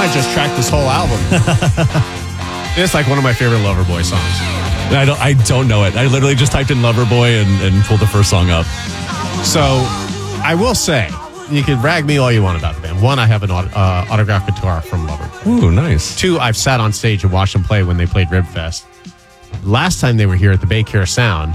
might just track this whole album. It's like one of my favorite Loverboy songs. I don't know it. I literally just typed in Loverboy and pulled the first song up. So I will say, you can rag me all you want about the band. One, I have an autographed guitar from Loverboy. Ooh, nice. Two, I've sat on stage and watched them play when they played Ribfest. Last time they were here at the Bay Care Sound,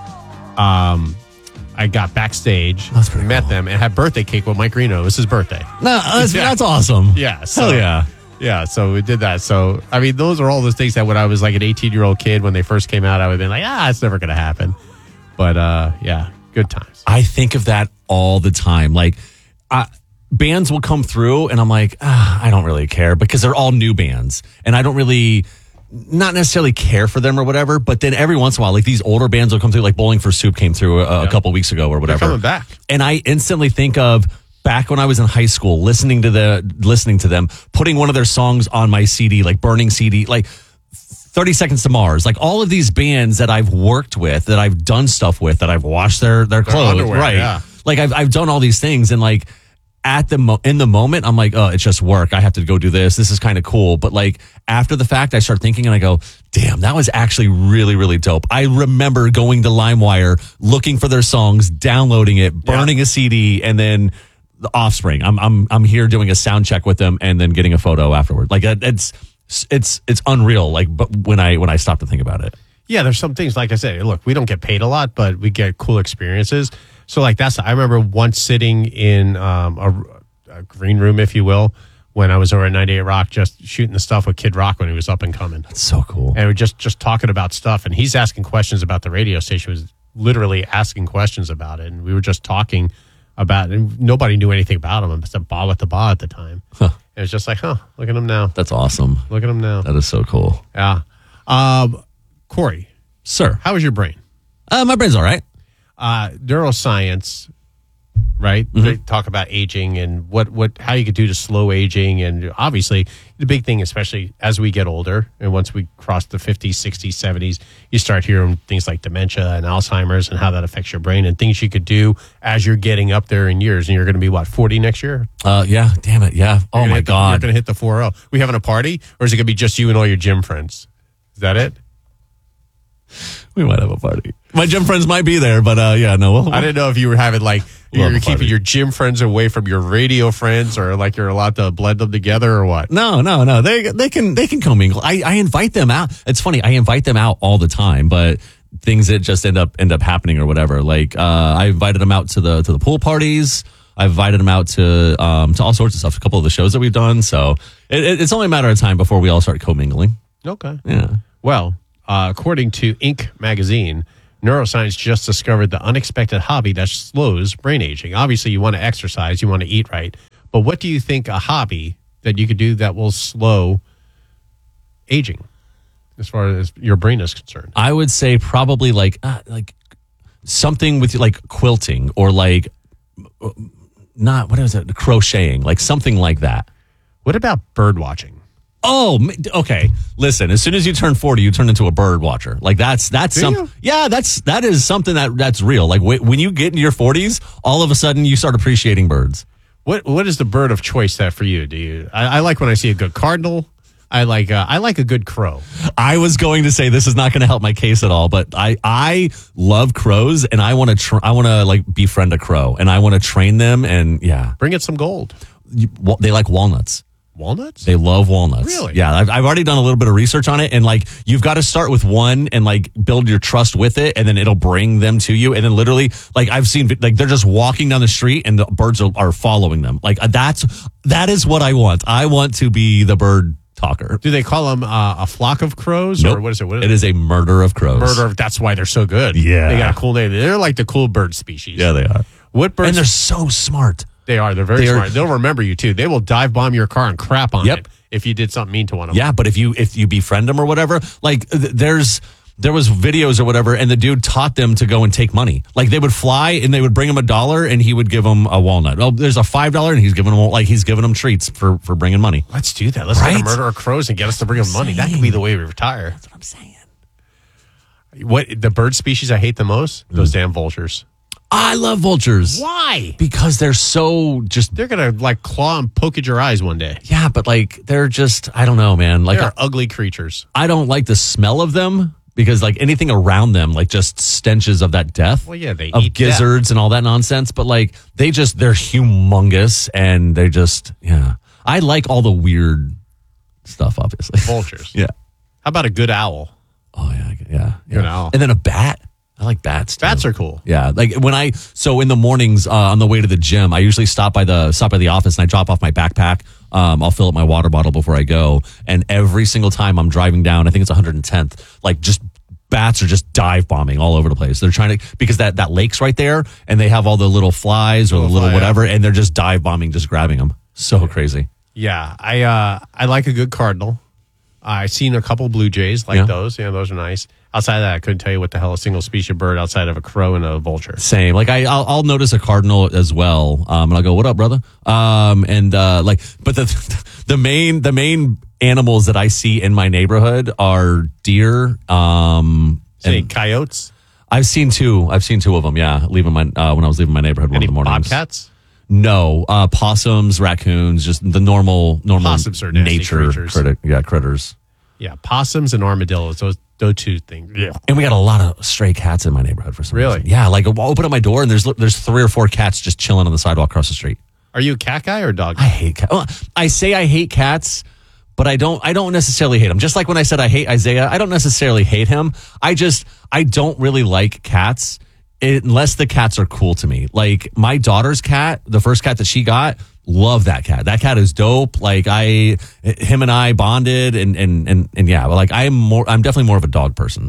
I got backstage, met them, and had birthday cake with Mike Reno. It was his birthday. No, that's awesome. Yeah. So, hell yeah. Yeah, so we did that. So, I mean, those are all those things that when I was like an 18-year-old kid, when they first came out, I would have been like, it's never going to happen. But, yeah, good times. I think of that all the time. Like, bands will come through, and I'm like, I don't really care because they're all new bands. And I don't really, not necessarily care for them or whatever. But then every once in a while, like these older bands will come through, like Bowling for Soup came through a couple weeks ago or whatever. They're coming back. And I instantly think of back when I was in high school, listening to them, putting one of their songs on my CD, like burning CD, like 30 Seconds to Mars, like all of these bands that I've worked with, that I've done stuff with, that I've washed their clothes, underwear, right? Yeah. Like I've done all these things, and like in the moment, I'm like, oh, it's just work. I have to go do this. This is kind of cool. But like after the fact, I start thinking and I go, damn, that was actually really, really dope. I remember going to LimeWire, looking for their songs, downloading it, burning a CD, and then The Offspring. I'm here doing a sound check with them and then getting a photo afterward. Like it's unreal. Like, but when I stop to think about it. Yeah, there's some things, like I said, look, we don't get paid a lot, but we get cool experiences. So like I remember once sitting in a green room, if you will, when I was over at 98 Rock, just shooting the stuff with Kid Rock when he was up and coming. That's so cool. And we're just talking about stuff, and he's asking questions about the radio station. He was literally asking questions about it, and we were just talking about it. And nobody knew anything about him except Bob at the Bar at the time. Huh. It was just like, look at him now. That's awesome. Look at him now. That is so cool. Yeah. Corey. Sir. How was your brain? My brain's all right. Neuroscience, right? Mm-hmm. They talk about aging and how you could do to slow aging. And obviously, the big thing, especially as we get older, and once we cross the 50s, 60s, 70s, you start hearing things like dementia and Alzheimer's and how that affects your brain and things you could do as you're getting up there in years. And you're going to be, 40 next year? Yeah. Damn it. Yeah. Oh, my God. You're going to hit the 4-0. We having a party? Or is it going to be just you and all your gym friends? Is that it? We might have a party. My gym friends might be there, but yeah, no. I didn't know if you were having you're keeping your gym friends away from your radio friends, or like you're allowed to blend them together, or what? No. They can commingle. I invite them out. It's funny. I invite them out all the time, but things that just end up happening or whatever. Like I invited them out to the pool parties. I invited them out to all sorts of stuff. A couple of the shows that we've done. So it's only a matter of time before we all start commingling. Okay. Yeah. Well, according to Inc. magazine, neuroscience just discovered the unexpected hobby that slows brain aging. Obviously, you want to exercise, you want to eat right. But what do you think a hobby that you could do that will slow aging as far as your brain is concerned? I would say probably like something with like quilting or like crocheting, like something like that. What about bird watching? Oh, okay. Listen, as soon as you turn 40, you turn into a bird watcher. Like that's something. Yeah, that is something that's real. Like when you get into your 40s, all of a sudden you start appreciating birds. What is the bird of choice that for you? Do you? I like when I see a good cardinal. I like a good crow. I was going to say this is not going to help my case at all, but I love crows, and I want to like befriend a crow, and I want to train them, and yeah, bring it some gold. They like walnuts. Walnuts? They love walnuts. Really? Yeah, I've already done a little bit of research on it, and like you've got to start with one and like build your trust with it, and then it'll bring them to you, and then literally like I've seen like they're just walking down the street and the birds are following them. Like that is what I want. I want to be the bird talker. Do they call them a flock of crows? Nope. Or what is it? It is a murder of crows. That's why they're so good. Yeah. They got a cool name. They're like the cool bird species. Yeah, they are. What birds? And they're so smart. They are. They're very smart. They'll remember you too. They will dive bomb your car and crap on it if you did something mean to one of them. Yeah, but if you befriend them or whatever, like there was videos or whatever, and the dude taught them to go and take money. Like they would fly and they would bring him $1 and he would give them a walnut. Oh, there's a $5 and he's giving them treats for bringing money. Let's do that. Let's get a murder of crows and get us to bring them money. That could be the way we retire. That's what I'm saying. What the bird species I hate the most? Those damn vultures. I love vultures. Why? Because they're so just, They're gonna like claw and poke at your eyes one day. yeah, but like they're just, I don't know, man. Like They're ugly creatures. I don't like the smell of them because like anything around them, like just stenches of that death. Well, yeah, they of eat death. gizzards and all that nonsense. But like they're humongous and they just, yeah. I like all the weird stuff, obviously. Vultures. Yeah. How about a good owl? Oh yeah. Good owl. And then a bat. I like bats too. Bats are cool. Yeah, like so in the mornings on the way to the gym, I usually stop by the office and I drop off my backpack. I'll fill up my water bottle before I go, and every single time I'm driving down, I think it's 110th, like just bats are just dive bombing all over the place. They're trying to, because that lake's right there, and they have all the little flies or the little fly, whatever, and they're just dive bombing, just grabbing them. So crazy. Yeah, I like a good cardinal. I've seen a couple blue jays like those. Yeah, those are nice. Outside of that, I couldn't tell you what the hell a single species of bird outside of a crow and a vulture. Same. Like I'll notice a cardinal as well, and I'll go, "What up, brother?" But the main animals that I see in my neighborhood are deer. And coyotes. I've seen two of them. Yeah, leaving when I was leaving my neighborhood one Any of the mornings. bobcats? No, possums, raccoons, just the normal Possums are nasty nature creatures. critters. Yeah, possums and armadillos. Those two things. Yeah. And we got a lot of stray cats in my neighborhood for some Really? reason. Yeah, like I'll open up my door and there's 3 or 4 cats just chilling on the sidewalk across the street. Are you a cat guy or a dog guy? I hate cats. Well, I say I hate cats, but I don't necessarily hate them. Just like when I said I hate Isaiah, I don't necessarily hate him. I don't really like cats unless the cats are cool to me. Like my daughter's cat, the first cat that she got, love that cat. That cat is dope. Like him and I bonded and yeah, but like I'm definitely more of a dog person.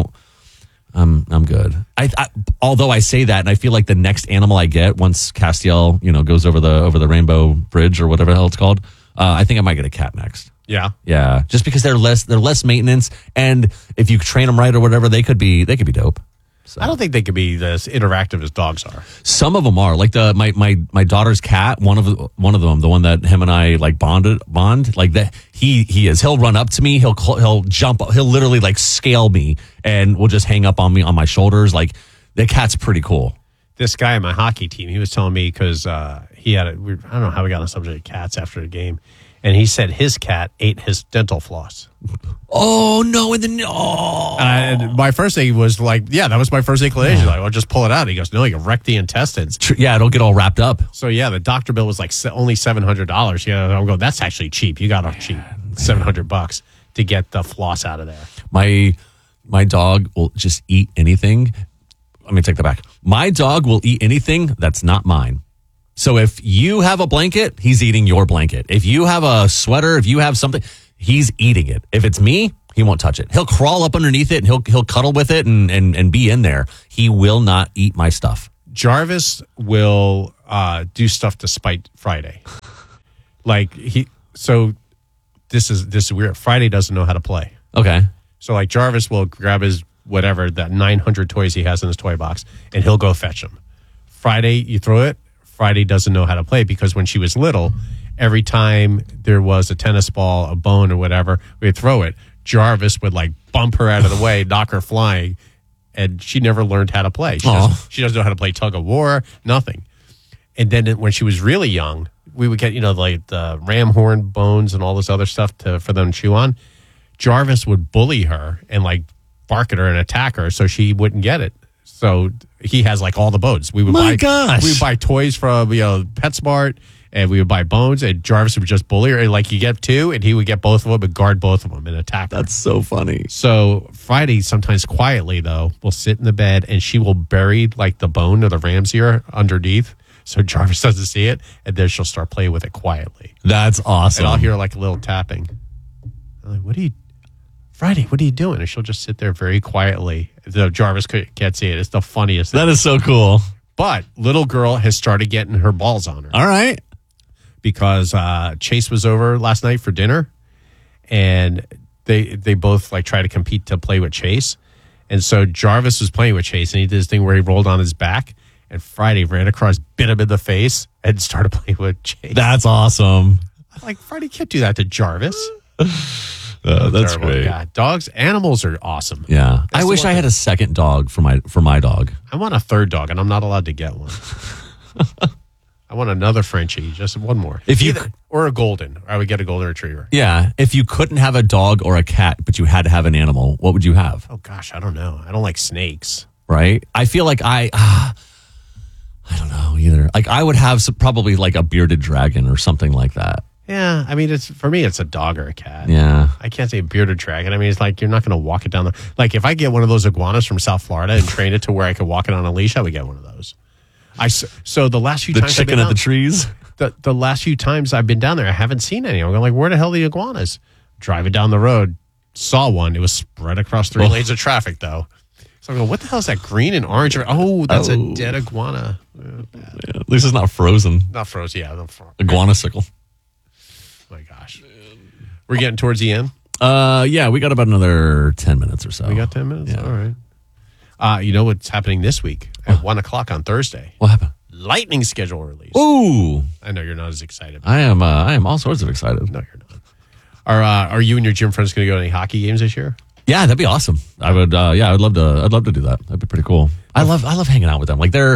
I'm good. Although I say that, and I feel like the next animal I get once Castiel, goes over the Rainbow Bridge or whatever the hell it's called, I think I might get a cat next. Yeah. Yeah, just because they're less maintenance, and if you train them right or whatever, they could be dope. So. I don't think they could be as interactive as dogs are. Some of them are like my daughter's cat. One of them, the one that him and I like bond like that. He is. He'll run up to me. He'll jump. He'll literally like scale me and will just hang up on me on my shoulders. Like the cat's pretty cool. This guy on my hockey team, he was telling me because he had I don't know how we got on the subject of cats after the game, and he said his cat ate his dental floss. Oh no! No. And my first thing was like, yeah, that was my first inclination. Like, well, just pull it out. He goes, no, you can wreck the intestines. Yeah, it'll get all wrapped up. So yeah, the doctor bill was like only $700. Yeah, I'm going, that's actually cheap. You got off cheap, $700 to get the floss out of there. My dog will just eat anything. Let me take that back. My dog will eat anything that's not mine. So if you have a blanket, he's eating your blanket. If you have a sweater, if you have something, he's eating it. If it's me, he won't touch it. He'll crawl up underneath it and he'll cuddle with it and be in there. He will not eat my stuff. Jarvis will do stuff to spite Friday. This is weird. Friday doesn't know how to play. Okay. So like Jarvis will grab his whatever, that 900 toys he has in his toy box, and he'll go fetch them. Friday, you throw it. Friday doesn't know how to play because when she was little, every time there was a tennis ball, a bone, or whatever, we'd throw it. Jarvis would like bump her out of the way, knock her flying, and she never learned how to play. She doesn't know how to play tug of war, nothing. And then when she was really young, we would get like the ram horn bones and all this other stuff for them to chew on. Jarvis would bully her and like bark at her and attack her so she wouldn't get it. So he has like all the bones. We would buy toys from PetSmart, and we would buy bones, and Jarvis would just bully her. And like you get 2, and he would get both of them and guard both of them and attack her. That's so funny. So Friday, sometimes quietly though, will sit in the bed and she will bury like the bone of the ram's ear underneath, so Jarvis doesn't see it, and then she'll start playing with it quietly. That's awesome. And I'll hear like a little tapping. I'm like, Friday, what are you doing? And she'll just sit there very quietly. Jarvis can't see it. It's the funniest thing. That is so cool. But little girl has started getting her balls on her. All right. Because Chase was over last night for dinner, and they both like try to compete to play with Chase. And so Jarvis was playing with Chase, and he did this thing where he rolled on his back, and Friday ran across, bit him in the face, and started playing with Chase. That's awesome. I'm like, Friday can't do that to Jarvis. That's Terrible. great. Yeah, dogs, animals are awesome. Yeah. I the wish one I had a second dog for my dog. I want a third dog, and I'm not allowed to get one. I want another Frenchie, just one more. Or a golden. I would get a golden retriever. Yeah. If you couldn't have a dog or a cat, but you had to have an animal, what would you have? Oh gosh, I don't know. I don't like snakes. Right? I feel like I don't know either. Like I would have probably like a bearded dragon or something like that. Yeah, I mean, for me, it's a dog or a cat. Yeah. I can't say bearded dragon. I mean, it's like you're not going to walk it down the. Like if I get one of those iguanas from South Florida and train it to where I could walk it on a leash, I would get one of those. So the last few The times chicken at the trees. The last few times I've been down there, I haven't seen any. I'm going like, where the hell are the iguanas? Driving down the road, saw one. It was spread across 3 lanes of traffic, though. So I'm going, what the hell is that green and orange? Oh, that's a dead iguana. Yeah, at least it's not frozen. Not frozen, yeah. Iguanasicle. My gosh. We're getting towards the end. Yeah, we got about another 10 minutes or so. We got 10 minutes? Yeah. All right. You know what's happening this week at 1 o'clock on Thursday? What happened? Lightning schedule release. Ooh. I know you're not as excited. I am all sorts of excited. No, you're not. Are you and your gym friends going to go to any hockey games this year? Yeah, that'd be awesome. I would I'd love to do that. That'd be pretty cool. I love hanging out with them. Like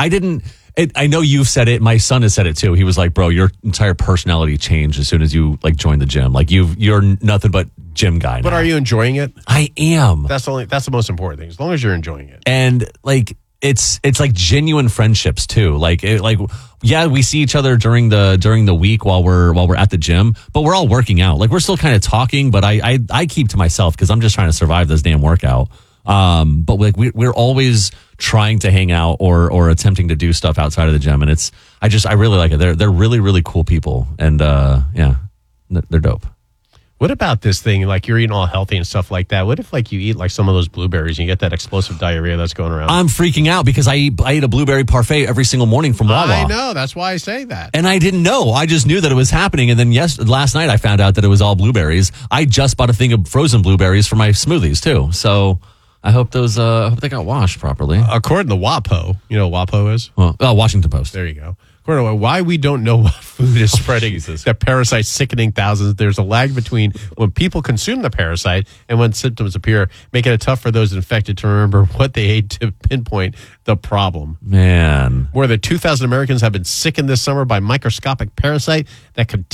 I know you've said it. My son has said it too. He was like, "Bro, your entire personality changed as soon as you like joined the gym. Like you're nothing but gym guy now." But are you enjoying it? I am. That's the most important thing. As long as you're enjoying it. And like it's like genuine friendships too. Yeah, we see each other during the week while we're at the gym, but we're all working out. Like we're still kind of talking, but I keep to myself because I'm just trying to survive this damn workout. But like we're always trying to hang out or attempting to do stuff outside of the gym, and I really like it. They're really, really cool people, and yeah, they're dope. What about this thing? Like you're eating all healthy and stuff like that. What if like you eat like some of those blueberries and you get that explosive diarrhea that's going around? I'm freaking out because I eat a blueberry parfait every single morning from Wawa. I know. That's why I say that. And I didn't know. I just knew that it was happening. And then last night I found out that it was all blueberries. I just bought a thing of frozen blueberries for my smoothies too. So I hope they got washed properly. According to WAPO, you know what WAPO is? Well, Washington Post. There you go. According to why we don't know what food is spreading that parasite sickening thousands. There's a lag between when people consume the parasite and when symptoms appear, making it tough for those infected to remember what they ate to pinpoint the problem. Man. More than 2,000 Americans have been sickened this summer by microscopic parasite that could